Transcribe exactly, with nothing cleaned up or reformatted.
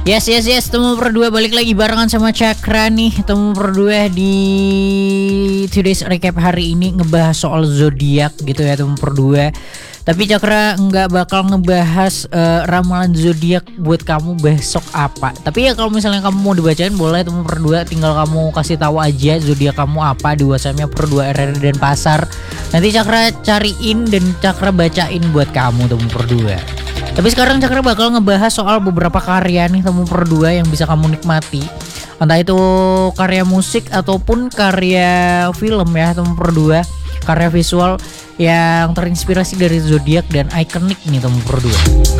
Yes yes yes, temu berdua balik lagi barengan sama Cakra nih. Temu berdua di Today's Recap hari ini ngebahas soal zodiak gitu ya temu berdua. Tapi Cakra nggak bakal ngebahas uh, ramalan zodiak buat kamu besok apa. Tapi ya kalau misalnya kamu mau dibacain boleh temu berdua, tinggal kamu kasih tahu aja zodiak kamu apa di WhatsAppnya berdua R R dan Pasar. Nanti Cakra cariin dan Cakra bacain buat kamu temu berdua. Tapi sekarang Cakra bakal ngebahas soal beberapa karya nih temu berdua yang bisa kamu nikmati. Entah itu karya musik ataupun karya film ya temu berdua. Karya visual yang terinspirasi dari zodiak dan ikonik nih temu berdua.